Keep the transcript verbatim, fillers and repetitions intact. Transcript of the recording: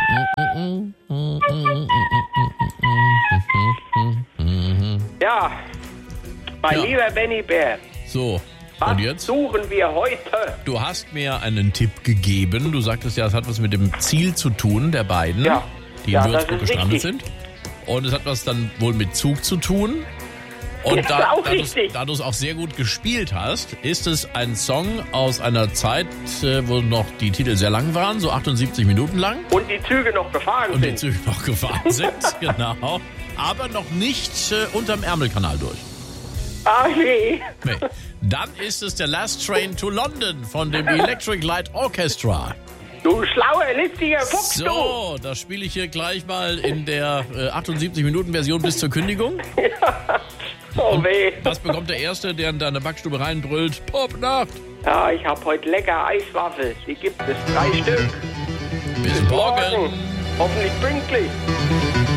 Ja, mein Ja. lieber Benny Bär, So, was und jetzt? suchen wir heute? Du hast mir einen Tipp gegeben. Du sagtest ja, es hat was mit dem Ziel zu tun, der beiden, Ja. die Ja, in das Würzburg ist gestrandet richtig. sind. Und es hat was dann wohl mit Zug zu tun. Und Ist da, auch da, du's- richtig. da du es auch sehr gut gespielt hast, ist es ein Song aus einer Zeit, äh, wo noch die Titel sehr lang waren, so achtundsiebzig Minuten lang. Und die Züge noch gefahren Und die sind. Züge noch gefahren sind, genau. Aber noch nicht äh, unterm Ärmelkanal durch. Ach nee. Nee. Dann ist es der Last Train to London von dem Electric Light Orchestra. Du schlauer, listiger Fuchs, du. So, das spiele ich hier gleich mal in der äh, achtundsiebzig Minuten Version bis zur Kündigung. Oh weh. Was bekommt der Erste, der in deine Backstube reinbrüllt? Popnacht! Ja, ich hab heute lecker Eiswaffel. Die gibt es drei Stück. Bis morgen! Hoffentlich pünktlich.